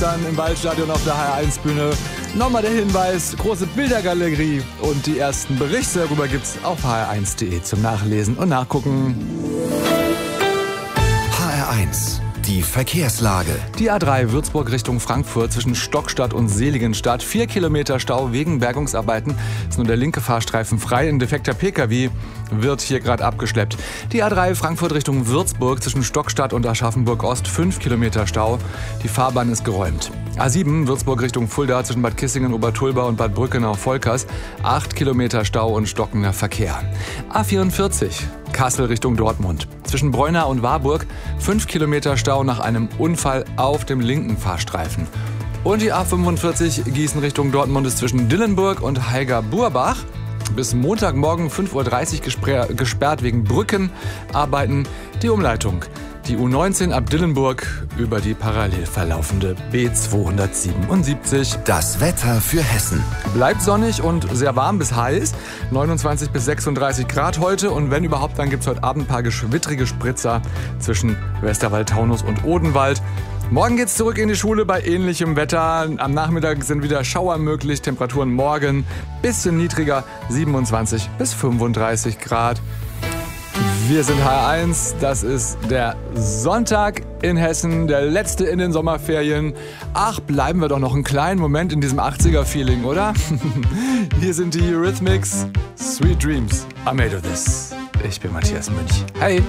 dann im Waldstadion auf der HR1-Bühne. Nochmal der Hinweis, große Bildergalerie und die ersten Berichte darüber gibt's auf hr1.de zum Nachlesen und Nachgucken. HR1, die Verkehrslage. Die A3 Würzburg Richtung Frankfurt zwischen Stockstadt und Seligenstadt. 4 Kilometer Stau wegen Bergungsarbeiten. Ist nur der linke Fahrstreifen frei. Ein defekter Pkw wird hier gerade abgeschleppt. Die A3 Frankfurt Richtung Würzburg zwischen Stockstadt und Aschaffenburg Ost. 5 Kilometer Stau. Die Fahrbahn ist geräumt. A7 Würzburg Richtung Fulda zwischen Bad Kissingen, Obertulba und Bad Brückenau-Volkers. 8 Kilometer Stau und stockender Verkehr. A44 Kassel Richtung Dortmund. Zwischen Breuna und Warburg 5 Kilometer Stau nach einem Unfall auf dem linken Fahrstreifen. Und die A45 Gießen Richtung Dortmund ist zwischen Dillenburg und Heiger-Burbach bis Montagmorgen 5.30 Uhr gesperrt wegen Brückenarbeiten. Die Umleitung. Die U19 ab Dillenburg über die parallel verlaufende B277. Das Wetter für Hessen. Bleibt sonnig und sehr warm bis heiß. 29 bis 36 Grad heute. Und wenn überhaupt, dann gibt es heute Abend ein paar geschwittrige Spritzer zwischen Westerwald-Taunus und Odenwald. Morgen geht's zurück in die Schule bei ähnlichem Wetter. Am Nachmittag sind wieder Schauer möglich. Temperaturen morgen bisschen niedriger, 27 bis 35 Grad. Wir sind HR1, das ist der Sonntag in Hessen, der letzte in den Sommerferien. Ach, bleiben wir doch noch einen kleinen Moment in diesem 80er-Feeling, oder? Hier sind die Eurythmics, Sweet Dreams are made of this. Ich bin Matthias Münch. Hey!